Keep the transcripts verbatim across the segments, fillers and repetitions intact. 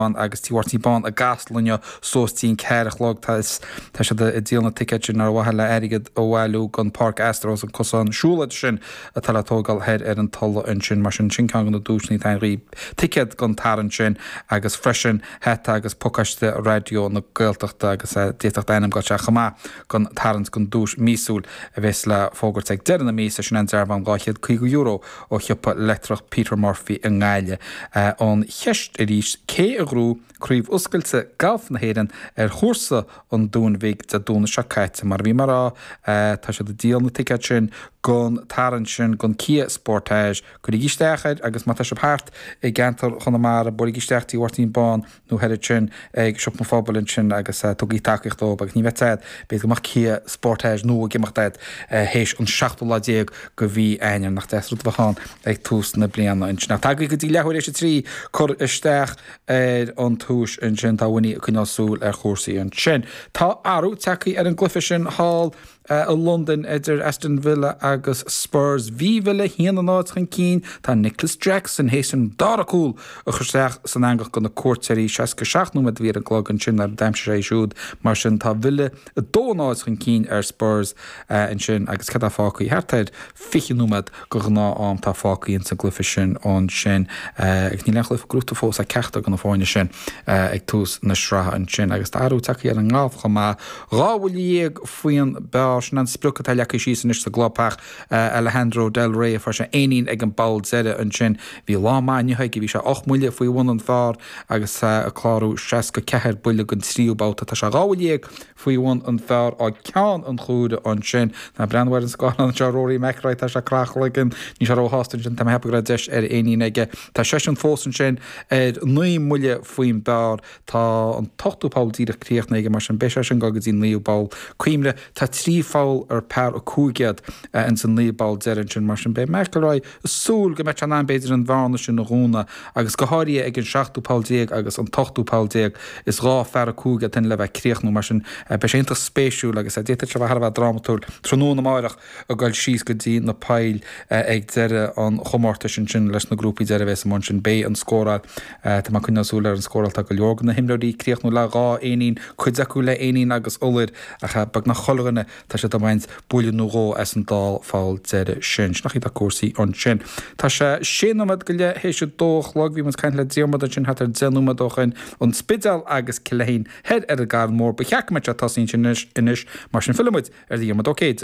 agus tíhhairtí ban a gaslanne sóstín ceirichlog tá se a díalna ticetin ar bhaile airigad ó bhhailú gan Park Astros an cosán siúlaid sin a talatógal head ar an talla an sin mar sin sin can na dúsní tá rí ticed gan taran sin agus freisin heta agus pocaiste radio na gailteachta agus déach dainam go se chamá gan tarans gan dús mísúl a bheits le fógurt ag dearna mí sin an dearbh gáchiad cinque euro ó chipa letrach Peter Murphy in gáile an cheist a rís cé a grú críomh uscailte galf na héan ar chósa an dún bhíh de dúna secaite mar bhí marrá tá se de díal na ticket sin gon taran sin gon Kia Sportage go gisteachid agus mata se páirt i gentar chuna mar a borí gisteachtaí ortíín bán nó heidir sin ag siop na fábalin sin agus tugaí takeíchtó agus ní bheitid beid goach Kia Sportage nó gimachtaid hééis an seachtú lá déag go bhí ainear nach deú bhán ag tús na blianana in sin. Tá go dtí lehair éis trí chur isteach ar an túis in sin táhaí chuineásúil ar chósaí an sin. Tá arú techaí ar an glufi sin hall Uh, a London idir Aston Villa agus Spurs ví Villa hían an áit chan cín tá Nicholas Jackson hééis an daracúil a chusteach san angach gon na cuairteirí seaca seaachnú a bhí an glog an sin ar daimse sé siúd mar sin tá Villa a dónáid chan cín ar Spurs uh, in sin agus cad fácaí heartid fichinúmad go gná am tá fácaí in sa glufi sin an sin uh, ag ní lechlah grúta fós a ceachta gan na fáine sin uh, ag tús na srathe an sin agus tá arú takeí ar an ngáh chumá ráhfuil dhéag faoin be sin an splucha tá lecha sí san is sa glopach Alejandro Del Rey far se aín ag an ball zeide an sin bhí lámáinethe bhí se och muile faoi bhain an fear agus a chláú seaca ceir buile an tríúbáta tá se ráhfuilíag faoi bhain an fear á ceán an chúide an sin na brandhhair an sáin an seróí meráid tá se crachlagan ní se róhastain sin tá hepagra deis ar aíon aige tá sé an fósan sin ar nu muile faoin bear tá an tochtúpáiltíad aríochna ige mar sin be sin gagad í líúbal cuiimre tá trí fáil ar pár a cúgead in san líbal dean sin mar sin be meráid súl go met an an beidir an bhana sin na húna agus go háirí ag an seachtúpáildéag agus an tochtúpáildéag is rá fear a cúgead in le bheith críochnú mar sin be sénta spéisiú agus a déta se bh bheith dramatúr tróna máireach a gáil síos go dtí na peil ag deire an chomórta sin sin leis na grúpaí deire bheits man sin bé an scóráil tá má chuineasúil ar an scóráil tá go leorgan na himráí críochnú le rá aoín chuideú le aoín agus olir a bag na choganna tá sé maint búile nuró as an dal fáil deire sin nach a cuasaí an sin. Tá sé sinamad go le hééis se dóchlog bhí man caiin le déarmad sin hat ar denúmadóchain an spidal agus ciléhín head ar a gar mór becheach me a tasín sin inis mar sin filmid ar dhéarmad ócéide.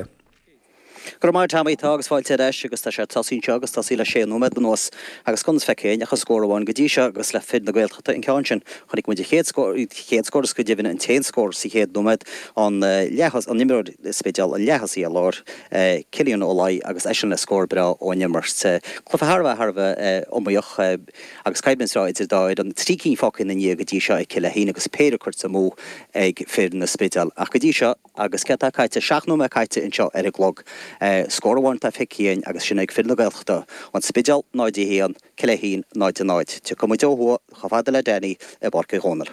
Gur mar tamí tá agus fáilte éis agus tá sé tasínse agus tá sí le sé nómed nóos agus chun fecéin achas scóráin go ddí se agus le fid na gailchata in cean sin chunig mu chéad scóras go ddíhann an té scór sí chéad nómed an lechas an nimir spéideal an lechasí a lár Cillian O'Lai agus eisian le scór bre ó nimmer se chlufa Harbh Harbh ombaoch agus caiimrá idir dáid an trící fácin na níag go ddí se ag ciile híine agus péidir chuirt sa mú ag fir na spéideal ach go ddí se agus ceta caiite seaachnú me caiite inseo ar a glog scóráin tá ficíon agus sin ag fid na gailchata an spéideal náid í hían ciile hín náid a náid tu cum deóthua chafada le déanaí i barca hónar.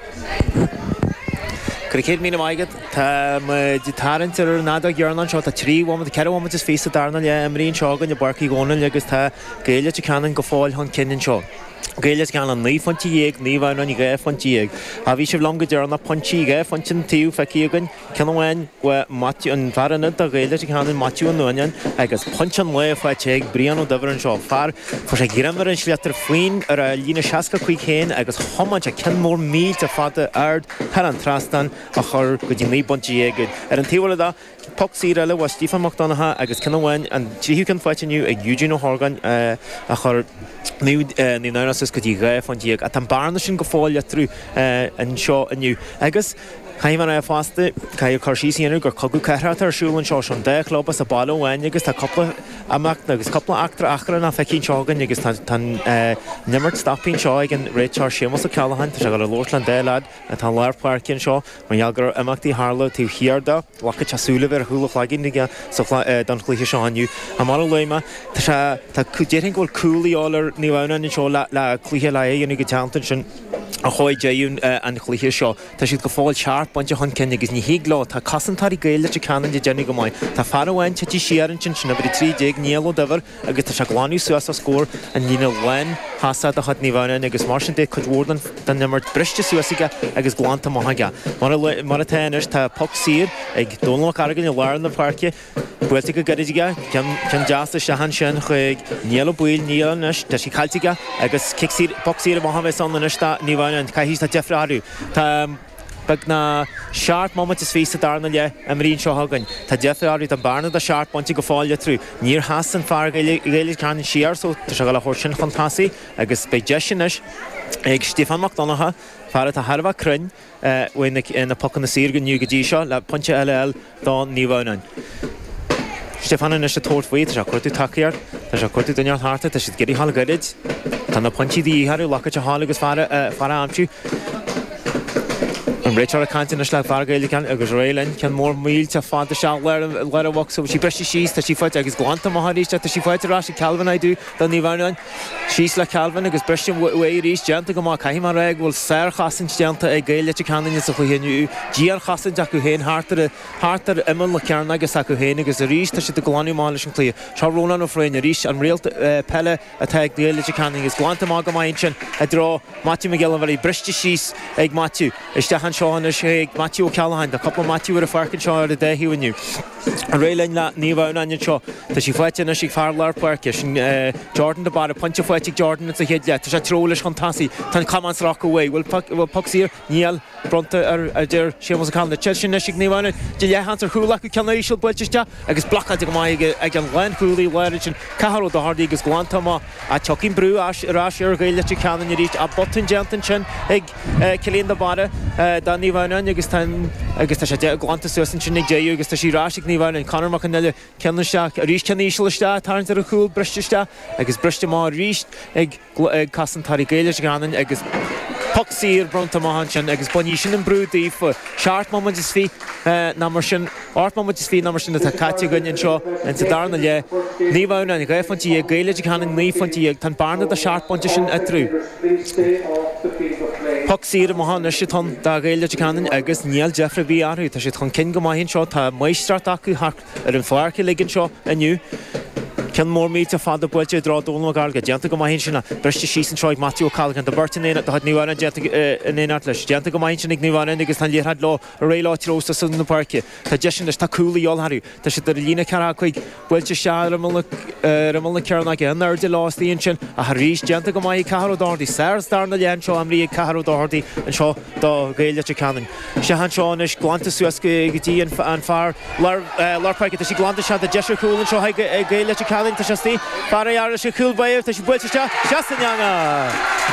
Céad mí maigad tá de tarint ar náda ghearnan seo tá tríhhaid ceirhhaid is fés a darna le amíonn seágan na barcaí góna agus tá géile te ceann go fáil chun cinnin seo. Géiles gan an ní fantíag ní bhain an gé fantíag. A bhí sibh long go dearna pantíige fantin tíú fecígan ceanhhain go matú an bharana a géile cheann matú an nuin agus panchan le fáteag brian ó dabhar an seo far fu sé ggéanmar an sliatar faoin ar a lína seaca chuig chéin agus thomaid a cin mór mí a fada ard ar an trastan a chur go dtí ní pantíag ar an tíhla da poxí eile was Stephen McDonagh agus ceanhhain an tríú can fáitiniu ag Eugene O'Horgan a chur ní ní náras go dtí gaibh fan díag a tan barna sin go fáile trú an seo aniu agus Chaim an fásta cai chuirsííanú gur cogu ceithreat arsúlann seo an de chlópas a ballhhain agus tá coppla amach agus coppla achtra achra na fecinn seágan agus tá nimmart stopín seo ag an réittear sémas a cealahain tá se go Lordland déad a tá leirpáircinn seo mar eagar amachtaí hála tú hiarda lacha teasúla ar thulachlagin ige don chluiche seo aniu a mar leime tá tá déirn ghil coolíálar níhhana in seo le chluiche le dhéanana go teantain sin a chuid déún an chluiche seo tá siad go fáil teart sharp bunch hon kennig is ni higlo ta kasantari gaile te canan de jenny go mai ta farawen ti sharan chin na bri three dig nielo dever agus ta shaglani suasa score and ni no wen hasa da hat ni vana agus martian de could warden dan number briste suasiga agus glanta mahaga mar mar tennis ta poxir ag donlo cargan lar in the park Bweltig gadiga can can just shahan shan khig nielo buil niel nash ta shi khaltiga agus kicksir boxir mohammed son nashta nivan ka hista jeffraru ta bagna sharp moment is face darna le amrin shohagan ta jeffraru ta barna da sharp punch go fall ya through near hasan far gele kan share so ta shagala horshin fantasi agus bejeshinish ag Stefan McDonagh fara ta harva crun when in the puck on the sirgan new gadisha la punch L L don nivanan Stefan is a thought way to corti takiar ta corti dunya harta ta shit geri hal gadid ta na punchi di haru lakacha halagus fara fara amchu and Richard Canton is like Fargal can agus Raylan can more meal to find the shot where where walk so she brushes she's that she fight agus Glanta Maharish that she fight Rashi Calvin I do dan Ivan she's like Calvin agus brushing way reach janta go ma kaima reg will ser khasin janta e gaile te can in so henu gier khasin jaku hen harter harter emel la carna agus aku hen agus reach that the glani malish clear Charona no friend reach and real pelle attack the gaile te can is Glanta Maga Mainchen I draw Matthew Miguel very brushes she's eg Matthew is the Sean is Matthew O'Callaghan, a couple of Matthew with a Farkin Shaw the day he knew. A railing that Neva and Onion Shaw, that she fights in a she far large parkish, and Jordan the bar, a punch of fighting Jordan at the head yet, to trollish Contasi, Tan Commons rock away, will puck will pucks here, Neil, Bronte, or dear, she was a call the Chelsea Nishik Neva, Julia Hanser, who like a canation, Belchista, I guess Black at the Mai again, Land Cooley, Larich, and Kaharo the Hardy, is Guantama, a chucking brew, Ash, Rash, or Gail that you can, and you reach a button Janton Chin, egg, Killian the bar. Dan Nivan agus tan agus ta shate glanta susan chinnig jayu agus ta shi rashik Nivan and Conor McCannell kennisha rish kenishla sta tarn der cool brishta agus brishta ma rish ag kasan tari gaelish ganan agus Poxir Bronta Mahanchan agus Bonishin and Broody for short moment is fee numbershin art moment is fee numbershin the Katia Gunyan Shaw and to Darna yeah Nivan and Gafanti gaelish ganan ni fanti tan barna the sharp punching at through Poxir Mohan Shiton da gaile canan agus Neil Jeffrey B R ta shit chun kin go mai hin shot ta meister taku har er an farke ligin shot anu can more meet to father budget draw don gal get janta go mai hin shina brishti sheesen troy Matthew O'Callaghan the Burton in at the new one janta in in atlas janta go mai hin nig new one agus tan had law rail trosta sun the park ta jeshin is ta coolly all haru ta shit the lina cara quick budget share ramul ramul carna again there the last the ancient a harish janta go mai caro dordi sars darna jan show amri caro dordi and show the gaile canan shahan shonish glanta suaske giti and far lar lar park the she glanta shot the gesture cool and show gaile canan to Shasti, Farayara Shakul Bayer, to Shibutcha, Shastanyanga.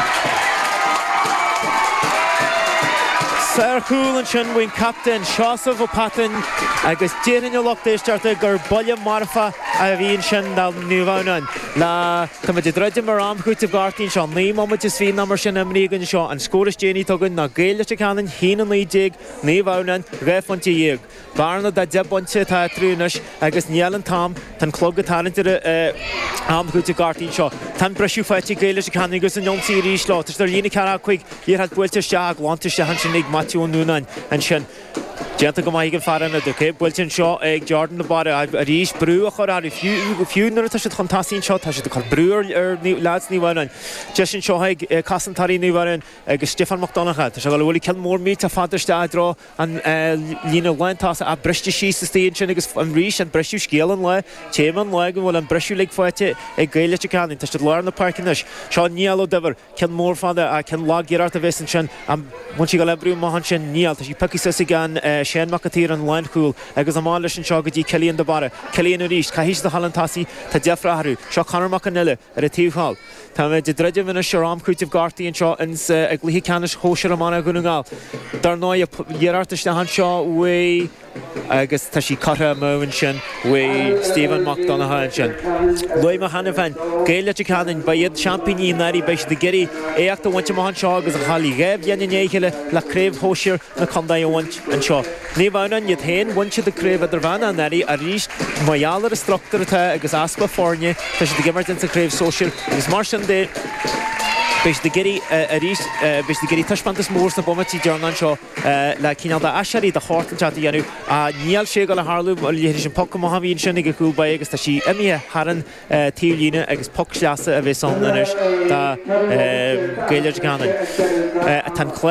Sir Cool and Shinwin Captain, Shasov Opatin, Agus Jirin Lokte started Gurbulia Marfa, Avin Shin Dal Nuvanan, La Kamadidrejim Maram, Hutu Gartin, Sean Lee, Momatis V number Shin Amrigan Shaw, and Scottish Jenny Togan, Nagail Chikanan, Heenan Lee Jig, Nevanan, Refonti Yig. Barna da Jebonche Tatrunish, Agus Nielan Tom, Tan Clogga Talented Am Hutu Gartin Shaw, Tan Breshu Fati Gaelish Canigus and Yon Series Law, to the Unicara Quick, you had Welter Shag, Wantish Hanshinig, Matthew Noonan, and Shin. Janta go mai gan faran the Cape Wilton Shaw ag Jordan the bar a rish brew a chora few few nur ta shit fantastic shot ta shit the brewer er lads ni waran Justin Shaw ag Casan Tari ni waran ag Stefan McDonagh ta shall really kill more meat to father sta draw and Lina Lantas a British she's stage and agus and rish and British scale and la chairman leg will and British leg fight ag Gaelic can ta should learn the park in this Sean Nielo dever kill more father I can log get out of this and Shan and once you go brew Mahanchan Niel ta she picky again Shane McAteer and Line Cool agus Amalish and Shogadi Killian the Barra Killian Rish Kahish the Halantasi ta Jeffra Haru Shaw Conor McCannell at a T Hall Ta me de dredge in a Sharam Kutiv Garty and Shaw and Glihi Canish Hosharamana Gunugal Darnoy Yerartish the Han Shaw way agus ta she Cotta Mowinshin way Stephen McDonagh and Shin Loy Mahanavan Gaelic Canan by Yed Champigny Nari Bish the Giri Each the one Mahan Shaw as a Holly Gab Yan La Crave Hosher the Conday and Shaw Nevanan yet hen one to the crave at the Vanna Nari a reached Mayala structure agus Aspa Fornia to the Gimmert and Crave Social is Martian Day Bes de geri a rís bes de geri tuispantas mórs na bomatí dearnan seo le cíál de aiseí de hátan chat dhéanú a níl sé go le Harlú lé sin poc má hín sinna go cúba agus tá sí imi haran tílíine agus poc seasa a bheith sonnanis tá gaiidir ganan. Tan